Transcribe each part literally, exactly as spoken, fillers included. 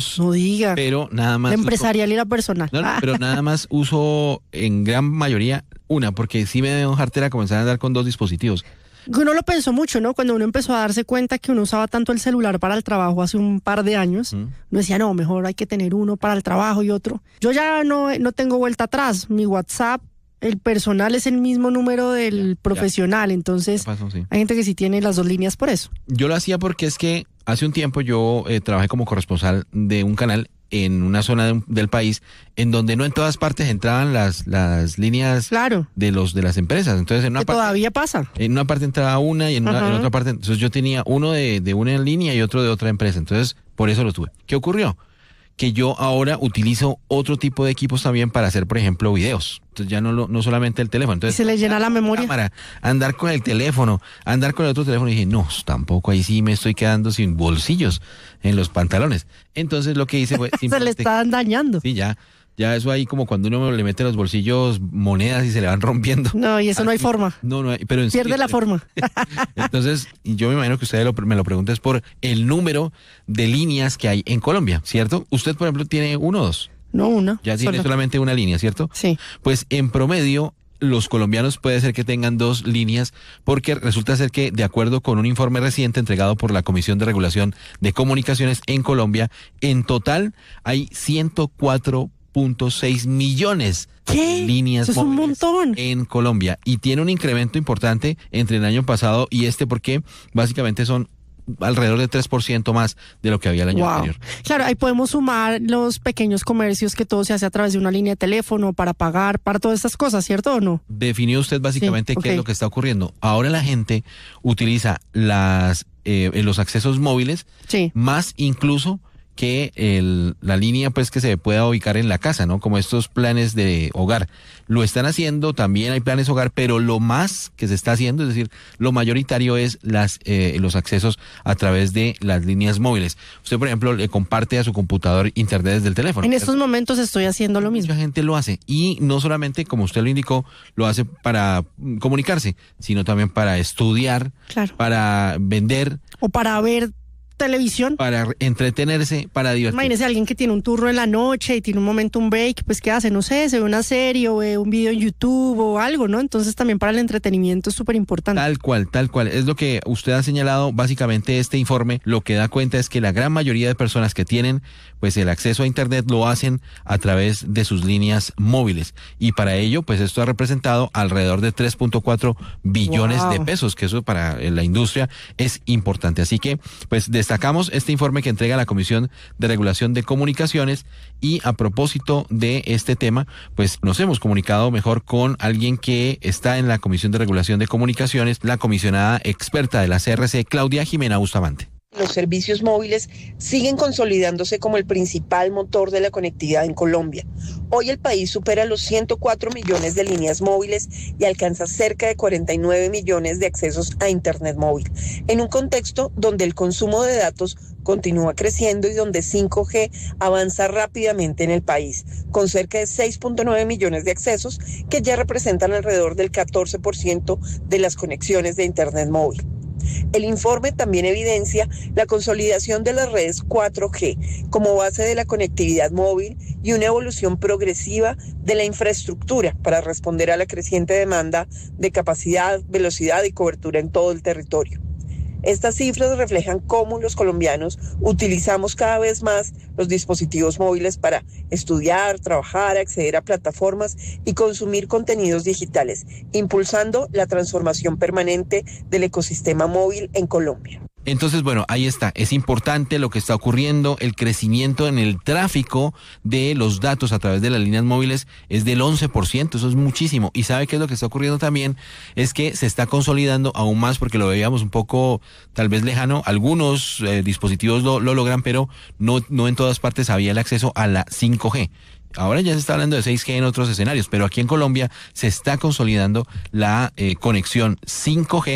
dispositivos. No diga. Pero nada más. La empresarial y la personal. No, no, pero nada más uso en gran mayoría una, porque sí me dio jartera comenzar a andar con dos dispositivos. Uno lo pensó mucho, ¿no? Cuando uno empezó a darse cuenta que uno usaba tanto el celular para el trabajo hace un par de años, mm. uno decía, no, mejor hay que tener uno para el trabajo y otro. Yo ya no, no tengo vuelta atrás. Mi WhatsApp, el personal es el mismo número del ya, profesional, ya. Entonces pasó, sí. Hay gente que sí tiene las dos líneas por eso. Yo lo hacía porque es que hace un tiempo yo eh, trabajé como corresponsal de un canal en una zona de, del país en donde no en todas partes entraban las las líneas claro. de los de las empresas. Entonces en una que parte, todavía pasa. En una parte entraba una y en, una, en otra parte, entonces yo tenía uno de, de una línea y otro de otra empresa. Entonces por eso lo tuve. ¿Qué ocurrió? Que yo ahora utilizo otro tipo de equipos también para hacer, por ejemplo, videos. Entonces ya no lo, no solamente el teléfono. Entonces, ¿y se le llena la memoria? Cámara, andar con el teléfono, andar con el otro teléfono. Y dije, no, tampoco, ahí sí me estoy quedando sin bolsillos en los pantalones. Entonces lo que hice fue... se le estaban dañando. Sí, ya. Ya eso ahí como cuando uno le mete en los bolsillos monedas y se le van rompiendo. No, y eso no hay forma. No, no hay, pero en pierde serio, la forma. Entonces, yo me imagino que usted lo, me lo pregunta es por el número de líneas que hay en Colombia, ¿cierto? Usted, por ejemplo, tiene uno o dos. No, una. Ya tiene solo. solamente una línea, ¿cierto? Sí. Pues en promedio, los colombianos puede ser que tengan dos líneas, porque resulta ser que, de acuerdo con un informe reciente entregado por la Comisión de Regulación de Comunicaciones en Colombia, en total hay ciento cuatro punto seis millones ¿Qué? de líneas Eso es un móviles montón. en Colombia, y tiene un incremento importante entre el año pasado y este, porque básicamente son alrededor de tres por ciento más de lo que había el año wow. anterior. Claro, ahí podemos sumar los pequeños comercios, que todo se hace a través de una línea de teléfono para pagar, para todas estas cosas, ¿cierto o no? Definió usted básicamente sí, qué okay. es lo que está ocurriendo. Ahora la gente utiliza las eh, los accesos móviles, sí. más incluso que el, la línea pues que se pueda ubicar en la casa, ¿no? Como estos planes de hogar. Lo están haciendo, también hay planes hogar, pero lo más que se está haciendo, es decir, lo mayoritario es las eh, los accesos a través de las líneas móviles. Usted, por ejemplo, le comparte a su computador internet desde el teléfono. En estos momentos estoy haciendo lo mismo. Mucha gente lo hace, y no solamente, como usted lo indicó, lo hace para comunicarse, sino también para estudiar, claro. para vender. O para ver televisión. Para entretenerse, para divertirse. Imagínese alguien que tiene un turno en la noche y tiene un momento, un break, pues ¿qué hace? No sé, se ve una serie o ve un video en YouTube o algo, ¿no? Entonces también para el entretenimiento es súper importante. Tal cual, tal cual. Es lo que usted ha señalado. Básicamente este informe lo que da cuenta es que la gran mayoría de personas que tienen pues el acceso a internet lo hacen a través de sus líneas móviles. Y para ello, pues esto ha representado alrededor de tres punto cuatro billones wow. de pesos, que eso para la industria es importante. Así que, pues, destacamos este informe que entrega la Comisión de Regulación de Comunicaciones, y a propósito de este tema, pues nos hemos comunicado mejor con alguien que está en la Comisión de Regulación de Comunicaciones, la comisionada experta de la C R C, Claudia Jimena Bustamante. Los servicios móviles siguen consolidándose como el principal motor de la conectividad en Colombia. Hoy el país supera los ciento cuatro millones de líneas móviles y alcanza cerca de cuarenta y nueve millones de accesos a Internet móvil, en un contexto donde el consumo de datos continúa creciendo y donde cinco G avanza rápidamente en el país, con cerca de seis punto nueve millones de accesos que ya representan alrededor del catorce por ciento de las conexiones de Internet móvil. El informe también evidencia la consolidación de las redes cuatro G como base de la conectividad móvil y una evolución progresiva de la infraestructura para responder a la creciente demanda de capacidad, velocidad y cobertura en todo el territorio. Estas cifras reflejan cómo los colombianos utilizamos cada vez más los dispositivos móviles para estudiar, trabajar, acceder a plataformas y consumir contenidos digitales, impulsando la transformación permanente del ecosistema móvil en Colombia. Entonces, bueno, ahí está. Es importante lo que está ocurriendo. El crecimiento en el tráfico de los datos a través de las líneas móviles es del once por ciento. Eso es muchísimo. Y ¿sabe qué es lo que está ocurriendo también? Es que se está consolidando aún más, porque lo veíamos un poco tal vez lejano. Algunos eh, dispositivos lo, lo logran, pero no, no en todas partes había el acceso a la cinco G. Ahora ya se está hablando de seis G en otros escenarios, pero aquí en Colombia se está consolidando la eh, conexión cinco G,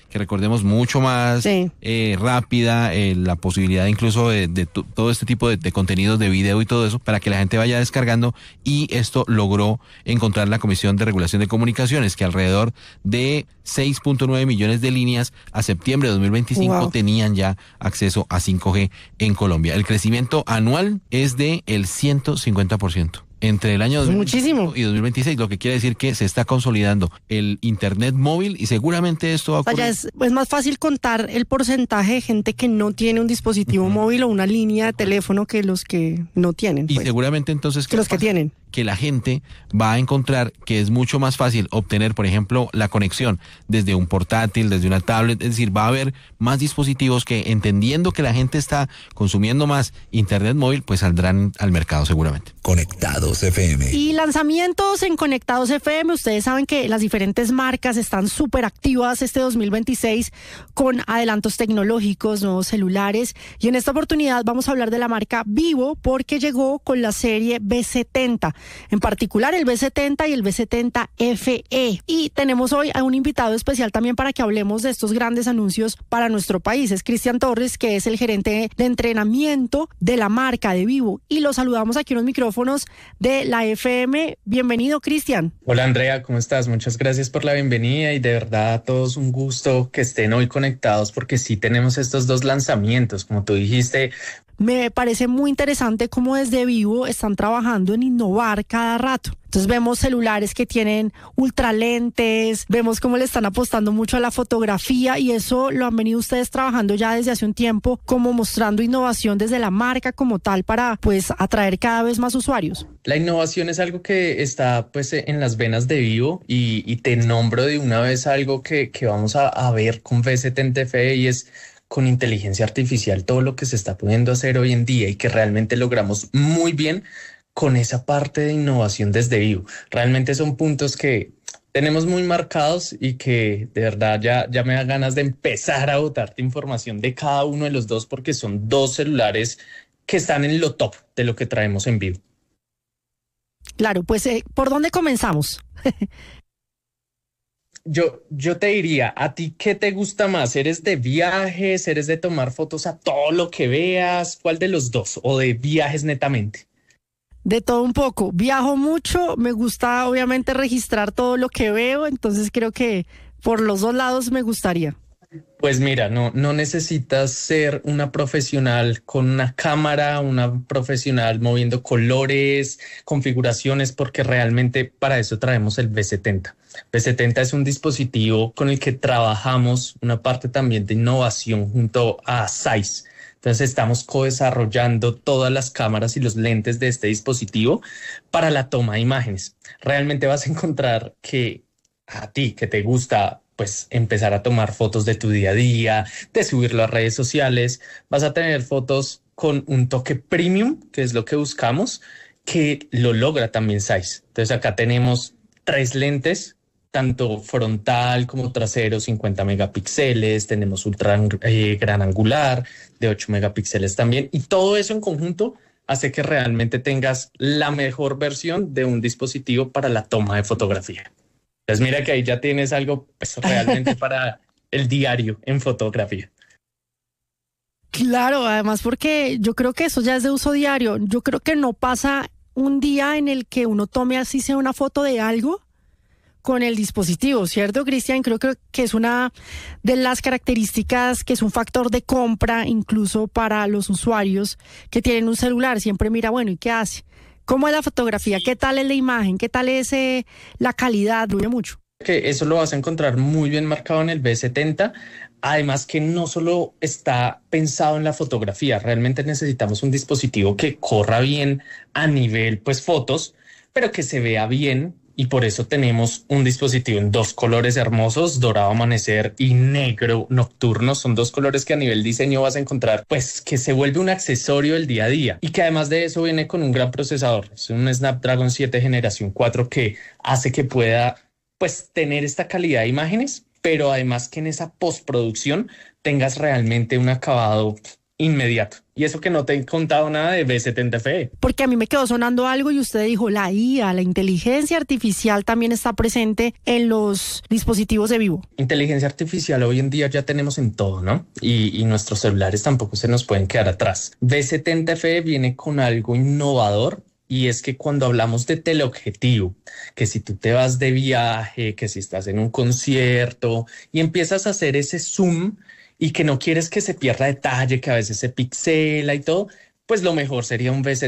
que recordemos mucho más sí. eh, rápida, eh, la posibilidad incluso de, de t- todo este tipo de, de contenidos de video y todo eso, para que la gente vaya descargando, y esto logró encontrar la Comisión de Regulación de Comunicaciones, que alrededor de seis punto nueve millones de líneas a septiembre de dos mil veinticinco Wow. tenían ya acceso a cinco G en Colombia. El crecimiento anual es de el ciento cincuenta por ciento. Entre el año Es dos mil muchísimo. y dos mil veintiséis, lo que quiere decir que se está consolidando el Internet móvil, y seguramente esto va a O sea, ocurrir. ya es, es más fácil contar el porcentaje de gente que no tiene un dispositivo Ujú. móvil o una línea de teléfono que los que no tienen. Y Pues, seguramente entonces que los que pasa? tienen. Que la gente va a encontrar que es mucho más fácil obtener, por ejemplo, la conexión desde un portátil, desde una tablet. Es decir, va a haber más dispositivos que, entendiendo que la gente está consumiendo más Internet móvil, pues saldrán al mercado seguramente. Conectados F M. Y lanzamientos en Conectados F M. Ustedes saben que las diferentes marcas están súper activas este dos mil veintiséis con adelantos tecnológicos, nuevos celulares. Y en esta oportunidad vamos a hablar de la marca Vivo, porque llegó con la serie B setenta. En particular el B setenta y el B setenta F E. Y tenemos hoy a un invitado especial también para que hablemos de estos grandes anuncios para nuestro país. Es Cristian Torres, que es el gerente de entrenamiento de la marca de Vivo. Y lo saludamos aquí en los micrófonos de la F M. Bienvenido, Cristian. Hola Andrea, ¿cómo estás? Muchas gracias por la bienvenida, y de verdad a todos un gusto que estén hoy conectados, porque sí tenemos estos dos lanzamientos, como tú dijiste. Me parece muy interesante cómo desde Vivo están trabajando en innovar cada rato. Entonces vemos celulares que tienen ultralentes, vemos cómo le están apostando mucho a la fotografía, y eso lo han venido ustedes trabajando ya desde hace un tiempo, como mostrando innovación desde la marca como tal para pues atraer cada vez más usuarios. La innovación es algo que está pues en las venas de Vivo, y, y te nombro de una vez algo que, que vamos a, a ver con B setenta F E, y es con inteligencia artificial todo lo que se está pudiendo hacer hoy en día, y que realmente logramos muy bien con esa parte de innovación desde Vivo. Realmente son puntos que tenemos muy marcados, y que de verdad ya, ya me da ganas de empezar a botarte información de cada uno de los dos, porque son dos celulares que están en lo top de lo que traemos en Vivo. Claro, pues eh, ¿por dónde comenzamos? Yo, yo te diría, ¿a ti qué te gusta más? ¿Eres de viajes? ¿Eres de tomar fotos a todo lo que veas? ¿Cuál de los dos? ¿O de viajes netamente? De todo un poco. Viajo mucho, me gusta obviamente registrar todo lo que veo, entonces creo que por los dos lados me gustaría. Pues mira, no, no necesitas ser una profesional con una cámara, una profesional moviendo colores, configuraciones, porque realmente para eso traemos el B setenta. B setenta es un dispositivo con el que trabajamos una parte también de innovación junto a Zeiss. Entonces estamos co-desarrollando todas las cámaras y los lentes de este dispositivo para la toma de imágenes. Realmente vas a encontrar que a ti, que te gusta pues empezar a tomar fotos de tu día a día, de subirlo a redes sociales, vas a tener fotos con un toque premium, que es lo que buscamos, que lo logra también Zeiss. Entonces acá tenemos tres lentes, tanto frontal como trasero, cincuenta megapíxeles, tenemos ultra eh, gran angular de ocho megapíxeles también, y todo eso en conjunto hace que realmente tengas la mejor versión de un dispositivo para la toma de fotografía. Entonces mira que ahí ya tienes algo pues, realmente para el diario en fotografía. Claro, además porque yo creo que eso ya es de uso diario. Yo creo que no pasa un día en el que uno tome así sea una foto de algo con el dispositivo, ¿cierto, Cristian? Creo que es una de las características que es un factor de compra incluso para los usuarios que tienen un celular. Siempre mira, bueno, ¿y qué hace? ¿Cómo es la fotografía? ¿Qué tal es la imagen? ¿Qué tal es eh, la calidad? Influye mucho. Que eso lo vas a encontrar muy bien marcado en el B setenta. Además que no solo está pensado en la fotografía, realmente necesitamos un dispositivo que corra bien a nivel pues fotos, pero que se vea bien. Y por eso tenemos un dispositivo en dos colores hermosos, dorado amanecer y negro nocturno. Son dos colores que a nivel diseño vas a encontrar, pues que se vuelve un accesorio del día a día. Y que además de eso viene con un gran procesador. Es un Snapdragon siete generación cuatro que hace que pueda pues tener esta calidad de imágenes, pero además que en esa postproducción tengas realmente un acabado inmediato. Y eso que no te he contado nada de B setenta F E. Porque a mí me quedó sonando algo y usted dijo, la I A, la inteligencia artificial también está presente en los dispositivos de Vivo. Inteligencia artificial hoy en día ya tenemos en todo, ¿no? Y, y nuestros celulares tampoco se nos pueden quedar atrás. B setenta F E viene con algo innovador. Y es que cuando hablamos de teleobjetivo, que si tú te vas de viaje, que si estás en un concierto y empiezas a hacer ese zoom y que no quieres que se pierda detalle, que a veces se pixela y todo, pues lo mejor sería un B setenta.